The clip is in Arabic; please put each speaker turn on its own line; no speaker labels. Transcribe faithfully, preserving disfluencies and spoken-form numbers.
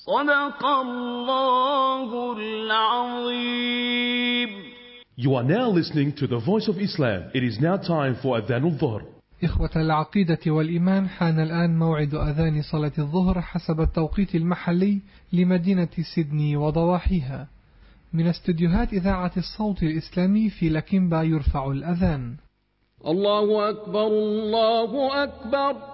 صدق الله العظيم.
You are now listening to the Voice of Islam. It is now time for Adhan al-Dhuhr.
إخوة العقيدة والإيمان، حان الآن موعد أذان صلاة الظهر حسب التوقيت المحلي لمدينة سيدني وضواحيها. من استديوهات إذاعة الصوت الإسلامي في لكيمبا يرفع الأذان.
الله أكبر الله أكبر.